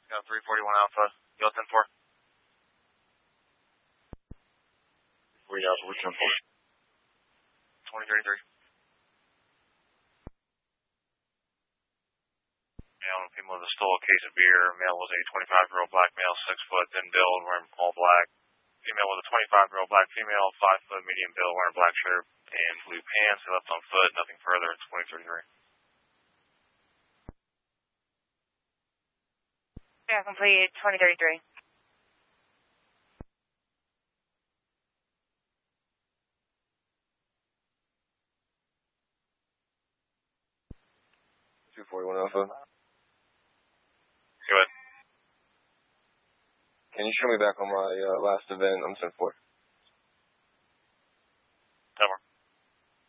Got 341 Alpha, Yacht 10-4. 3 Alpha, we're 10-4. 2033. Male and female that stole a case of beer. Male was a 25-year-old black male, 6 foot, thin build, wearing all black. Female was a 25-year-old black female, 5 foot, medium build, wearing black shirt and blue pants. They left on foot, nothing further. It's 2033. Yeah, complete 2033. Alpha. Go ahead. Can you show me back on my last event? I'm 10-4.